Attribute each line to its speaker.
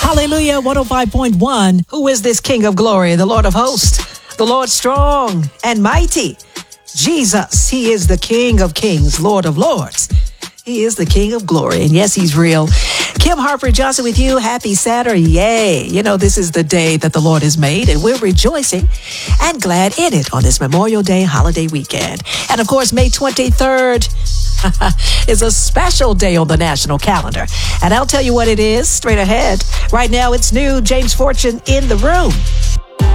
Speaker 1: Hallelujah, 105.1. Who is this King of glory? The Lord of hosts, the Lord strong and mighty. Jesus, he is the King of kings, Lord of lords. He is the King of glory. And yes, he's real. Kim Harper Johnson with you. Happy Saturday. Yay. You know, this is the day that the Lord has made, and we're rejoicing and glad in it on this Memorial Day holiday weekend. And of course, May 23rd is a special day on the national calendar. And I'll tell you what it is straight ahead. Right now, it's new. James Fortune in the room.